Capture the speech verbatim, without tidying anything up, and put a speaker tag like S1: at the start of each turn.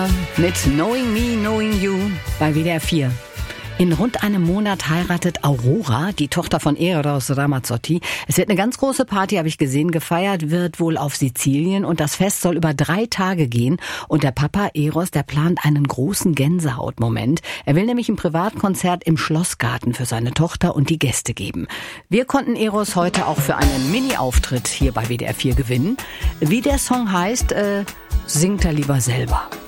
S1: Mit Knowing Me, Knowing You bei W D R vier. In rund einem Monat heiratet Aurora, die Tochter von Eros Ramazzotti. Es wird eine ganz große Party, habe ich gesehen. Gefeiert wird wohl auf Sizilien und das Fest soll über drei Tage gehen. Und der Papa Eros, der plant einen großen Gänsehautmoment. Er will nämlich ein Privatkonzert im Schlossgarten für seine Tochter und die Gäste geben. Wir konnten Eros heute auch für einen Mini-Auftritt hier bei W D R vier gewinnen. Wie der Song heißt, äh, singt er lieber selber.